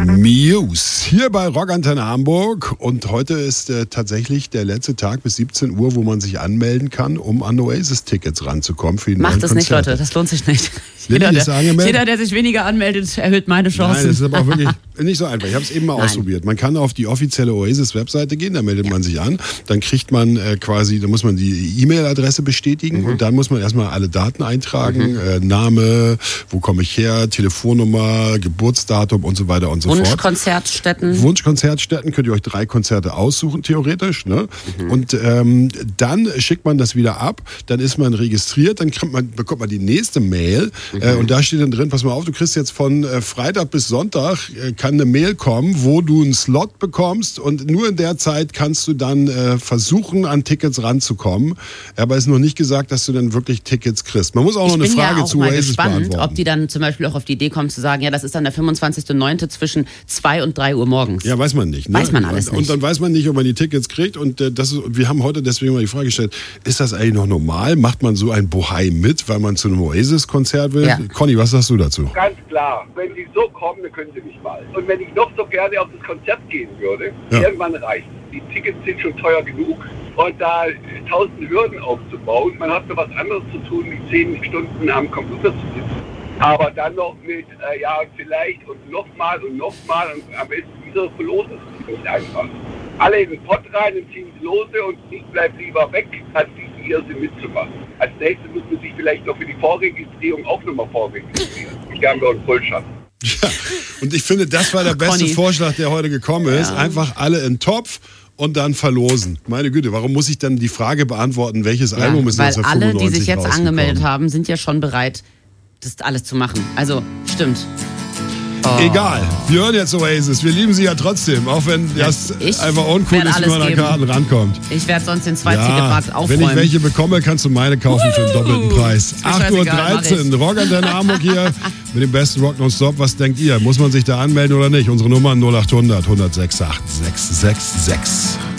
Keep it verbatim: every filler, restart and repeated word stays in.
Muse hier bei Rockantenne Hamburg und heute ist äh, tatsächlich der letzte Tag bis siebzehn Uhr, wo man sich anmelden kann, um an Oasis-Tickets ranzukommen für die neuen Macht das nicht, Konzerte. Leute, das lohnt sich nicht. Lilly Jeder ist der, angemeldet. jeder, der sich weniger anmeldet, erhöht meine Chancen. Nein, das ist aber auch wirklich nicht so einfach. Ich habe es eben mal Nein. ausprobiert. Man kann auf die offizielle Oasis-Webseite gehen, da meldet ja. man sich an, dann kriegt man äh, quasi, da muss man die E-Mail-Adresse bestätigen mhm. und dann muss man erstmal alle Daten eintragen, mhm. äh, Name, wo komme ich her, Telefonnummer, Geburtsdatum und so weiter und so fort. Wunschkonzertstätten. Wunschkonzertstätten könnt ihr euch drei Konzerte aussuchen, theoretisch. Ne? Mhm. Und ähm, dann schickt man das wieder ab, dann ist man registriert, dann kriegt man, bekommt man die nächste Mail mhm. äh, und da steht dann drin, pass mal auf, du kriegst jetzt von äh, Freitag bis Sonntag, äh, kann eine Mail kommen, wo du einen Slot bekommst und nur in der Zeit kannst du dann äh, versuchen, an Tickets ranzukommen. Aber es ist noch nicht gesagt, dass du dann wirklich Tickets kriegst. Man muss auch noch eine Frage ja auch zu mal Oasis gespannt, beantworten. ob die dann zum Beispiel auch auf die Idee kommen zu sagen, ja, das ist dann der fünfundzwanzigster neunte zwischen zwei und drei Uhr morgens. Ja, weiß man nicht. Ne? Weiß man alles und, nicht. Und dann weiß man nicht, ob man die Tickets kriegt. Und äh, das ist, wir haben heute deswegen mal die Frage gestellt, ist das eigentlich noch normal? Macht man so ein Bohai mit, weil man zu einem Oasis-Konzert will? Ja. Conny, was sagst du dazu? Ganz klar, wenn sie so kommen, dann können sie mich mal. Und wenn ich noch so gerne auf das Konzert gehen würde, ja. irgendwann reicht es. Die Tickets sind schon teuer genug und da tausend Hürden aufzubauen, man hat so was anderes zu tun, wie zehn Stunden am Computer zu sitzen. Aber dann noch mit, äh, ja, vielleicht und nochmal und nochmal und am besten wieder verlosen es nicht einfach. Alle in den Pott rein und ziehen es lose und ich bleib lieber weg, als diesen Irrsinn mitzumachen. Als nächstes muss man sich vielleicht noch für die Vorregistrierung auch nochmal vorregistrieren. Ich habe noch einen Vollschatten. Ja, und ich finde, das war der beste Conny. Vorschlag, der heute gekommen ist. Ja. Einfach alle in den Topf und dann verlosen. Meine Güte, warum muss ich dann die Frage beantworten, welches Ja, Album ist weil neunzehnhundertfünfundneunzig alle, die sich jetzt rausgekommen? angemeldet haben, sind ja schon bereit, das alles zu machen. Also, stimmt. Oh. Egal, wir hören jetzt Oasis. Wir lieben sie ja trotzdem, auch wenn das Ich einfach uncool werde ist, wenn alles man an geben. Karten rankommt. Ich werde sonst den zwei Ja, Ticketmarkt aufräumen. wenn ich welche bekomme, kannst du meine kaufen für einen doppelten Preis. Ist mir acht Uhr scheißegal, dreizehn, mach ich. Rockantenne Hamburg hier mit dem besten Rock nonstop. Was denkt ihr? Muss man sich da anmelden oder nicht? Unsere Nummer null acht hundert, eins null sechs acht, sechs sechs sechs.